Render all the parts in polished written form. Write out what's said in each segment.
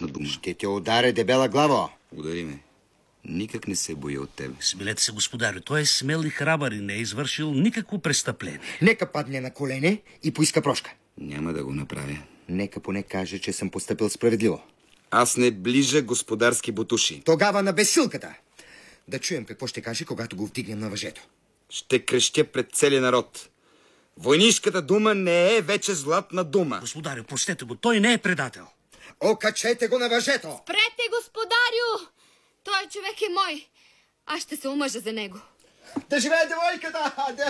златна дума. Ще те ударя дебела глава. Удари ме. Никак не се боя от тебе. Смелете се, господарю. Той е смел и храбър и не е извършил никакво престъпление. Нека падне на колене и поиска прошка. Няма да го направя. Нека поне каже, че съм постъпил справедливо. Аз не ближа господарски бутуши. Тогава на безсилката. Да чуем какво ще каже, когато го вдигнем на въжето. Ще крещя пред целия народ. Войнишката дума не е вече златна дума. Господарю, простете го. Той не е предател. Окачете го на въжето! Спрете, господарю! Той човек е мой. Аз ще се омъжа за него. Да живее девойката!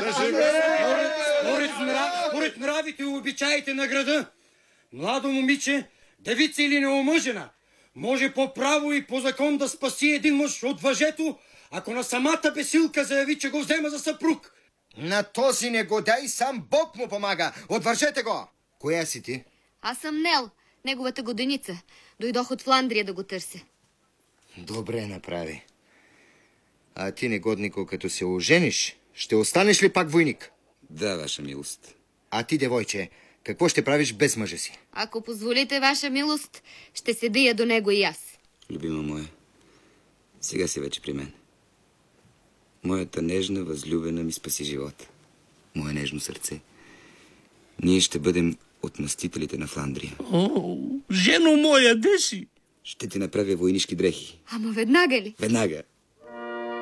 Според нравите и обичаите на града, младо момиче, девица или неомъжена, може по право и по закон да спаси един мъж от въжето, ако на самата бесилка заяви, че го взема за съпруг. На този негодяй сам Бог му помага. Отвържете го! Коя си ти? Аз съм Нел, неговата годеница. Дойдох от Фландрия да го търся. Добре направи. А ти, негоднико, като се ожениш, ще останеш ли пак войник? Да, ваша милост. А ти, девойче, какво ще правиш без мъжа си? Ако позволите, ваша милост, ще се бия до него и аз. Любима моя, сега си вече при мен. Моята нежна, възлюбена ми спаси живота. Мое нежно сърце. Ние ще бъдем отмъстителите на Фландрия. О, жено моя, де си? Ще ти направя войнишки дрехи. Ама веднага ли? Веднага.